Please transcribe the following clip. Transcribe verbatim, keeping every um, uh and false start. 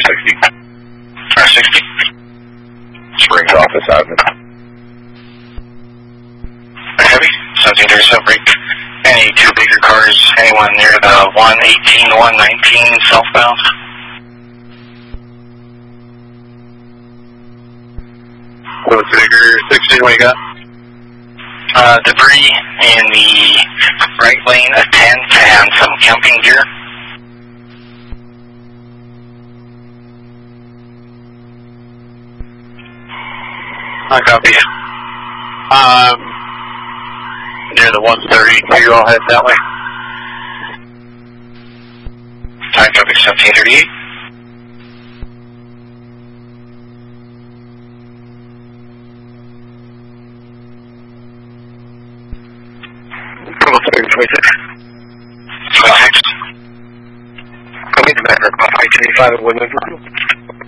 sixty. R sixty. Springs office admin. Heavy. seventeen thirty-seven break. Any two bigger cars, anyone near the one eighteen, one nineteen southbound? What's bigger? sixteen, what you got? Uh, debris in the right lane, a tent, and some camping gear. I copy. Um, near the one thirty, are you all heading that way? I copy seventeen thirty-eight. twenty-six. twenty-six. Coming to back about I twenty-five at Woodland.